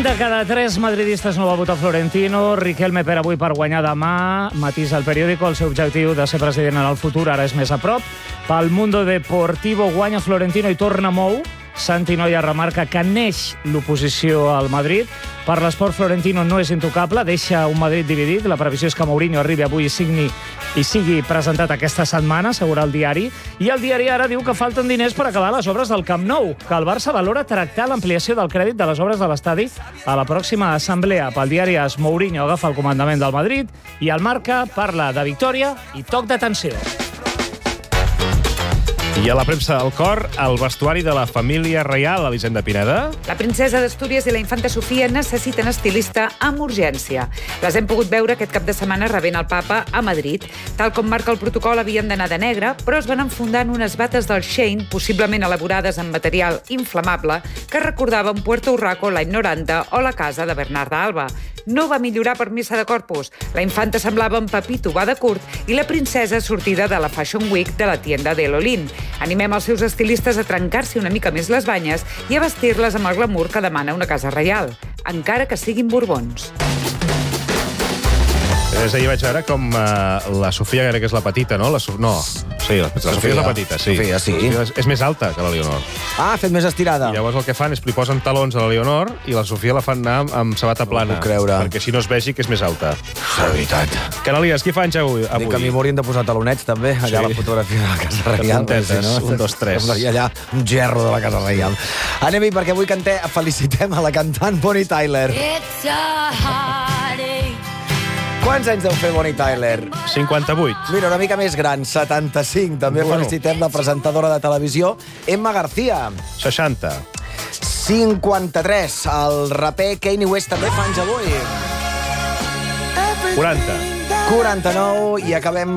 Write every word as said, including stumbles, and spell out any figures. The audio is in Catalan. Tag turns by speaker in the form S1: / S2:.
S1: de cada tres madridistes no va votar Florentino. Riquelme per avui per guanyar demà. Matís al periòdico, el seu objectiu de ser president en el futur ara és més a prop. Pel Mundo Deportivo guanya Florentino i torna Mou. Santi Noia remarca que neix l'oposició al Madrid. Per l'esport, Florentino no és intocable, deixa un Madrid dividit. La previsió és que Mourinho arribi avui i signi i sigui presentat aquesta setmana, assegura el diari. I el diari ara diu que falten diners per acabar les obres del Camp Nou, que el Barça valora tractar l'ampliació del crèdit de les obres de l'estadi a la pròxima assemblea. Pel diari AS, Mourinho agafa el comandament del Madrid i el Marca parla de victòria i toc d'atenció.
S2: I a la premsa del cor, el vestuari de la família reial, Elisenda Pineda.
S3: La princesa d'Astúries i la infanta Sofia necessiten estilista amb urgència. Les hem pogut veure aquest cap de setmana rebent el papa a Madrid. Tal com marca el protocol, havien d'anar de negre, però es van enfundar en unes bates del Shein, possiblement elaborades amb material inflamable, que recordava un Puerto Urraco l'any noranta o la casa de Bernarda Alba. No va millorar per missa de Corpus. La infanta semblava en Pepito va de curt i la princesa sortida de la Fashion Week de la tienda de Lolín. Animem els seus estilistes a trencar-se una mica més les banyes i a vestir-les amb el glamour que demana una casa reial, encara que siguin borbons.
S2: Des d'ahir vaig veure com uh, la Sofia, crec que és la petita, no? La so... No, sí, la, la Sofia. Sofia és la petita, sí.
S4: Sofia, sí.
S2: Sofia és, és més alta que la Leonor.
S4: Ah, ha fet més estirada.
S2: I llavors el que fan és li posen talons a la Leonor i la Sofia la fan anar amb, amb sabata plana.
S4: No puc creure.
S2: Perquè si no es vegi que és més alta.
S4: De veritat.
S2: Canalies, qui fa anys avui?
S4: Dic que a mi m'haurien de posar talonets, també, allà
S2: Sí.
S4: a la fotografia de la Casa Reial.
S2: puntetes, un, dos, tres.
S4: Semblaria allà un gerro de la Casa Reial. Anem-hi, perquè avui cantem, felicitem a la cantant Bonnie Tyler.
S5: It's a heartache.
S4: Quants anys deu fer Bonnie Tyler?
S2: cinquanta-vuit.
S4: Mira, una mica més gran, setanta-cinc. També
S2: Bueno.
S4: felicitem la presentadora de televisió, Emma García.
S2: seixanta.
S4: cinquanta-tres. El raper Kanye West també fa anys avui.
S2: quaranta.
S4: quaranta-nou i acabem